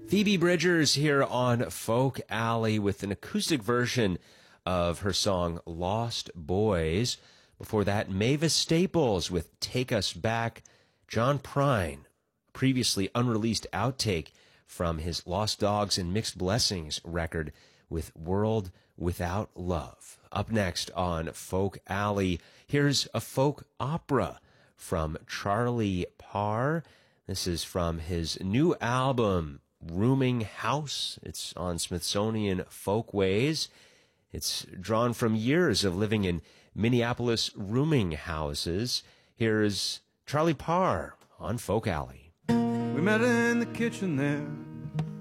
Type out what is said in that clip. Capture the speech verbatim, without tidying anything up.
Phoebe Bridgers here on Folk Alley with an acoustic version of her song Lost Boys. Before that, Mavis Staples with Take Us Back. John Prine, previously unreleased outtake from his Lost Dogs and Mixed Blessings record with World Without Love. Up next on Folk Alley, here's a folk opera from Charlie Parr. This is from his new album, Rooming House. It's on Smithsonian Folkways. It's drawn from years of living in Minneapolis rooming houses. Here's Charlie Parr on Folk Alley. We met in the kitchen there,